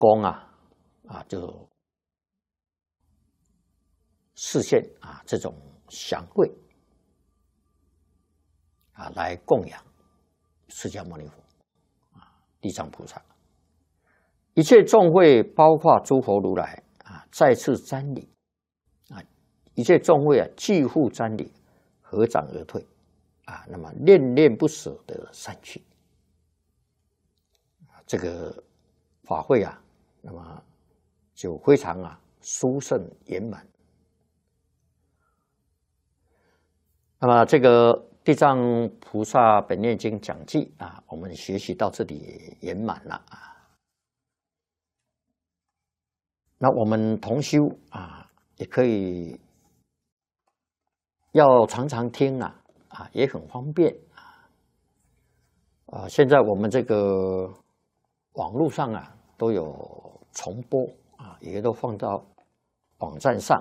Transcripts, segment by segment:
供就示现这种祥会来供养释迦牟尼佛地藏菩萨。一切众会包括诸佛如来再次瞻礼一切众会继复瞻礼，合掌而退那么恋恋不舍的散去。这个法会那么就非常殊胜圆满。那么这个地藏菩萨本愿经讲记我们学习到这里圆满了那我们同修也可以要常常听也很方便现在我们这个网络上都有重播也都放到网站上，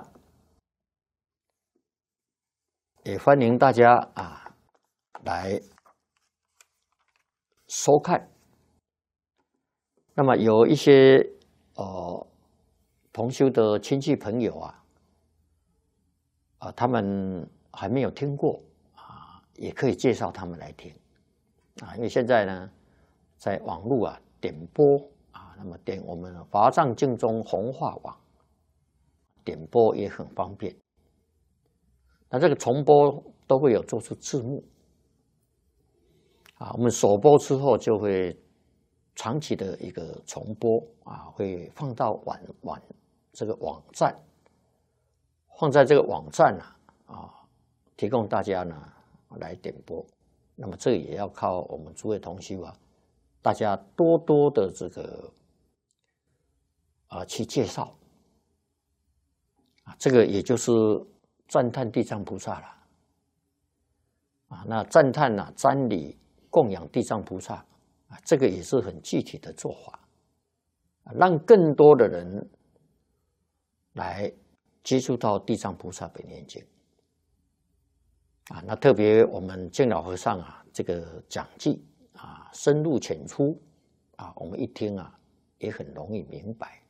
也欢迎大家来收看。那么有一些同修的亲戚朋友他们还没有听过也可以介绍他们来听因为现在呢，在网络点播那么点我们华藏净宗弘化网点播也很方便。那这个重播都会有做出字幕我们首播之后就会长期的一个重播会放到这个网站，放在这个网站提供大家呢来点播。那么这也要靠我们诸位同修大家多多的这个去介绍这个也就是赞叹地藏菩萨了那赞叹瞻礼供养地藏菩萨这个也是很具体的做法让更多的人来接触到地藏菩萨本愿经那特别我们净老和尚这个讲记深入浅出我们一听也很容易明白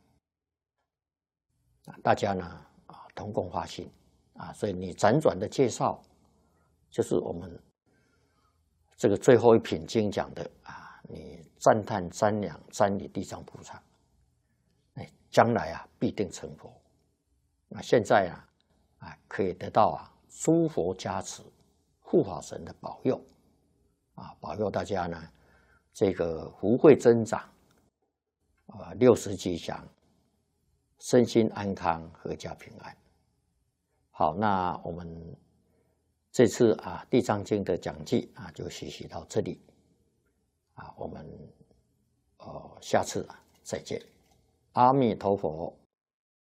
大家呢同共发心所以你辗转的介绍就是我们这个最后一品经讲的你赞叹瞻仰瞻礼地藏菩萨将来必定成佛。那现在可以得到诸佛加持护法神的保佑保佑大家呢这个福慧增长60吉祥，身心安康，阖家平安。好，那我们这次地藏经的讲记就学习到这里我们下次再见。阿弥陀佛。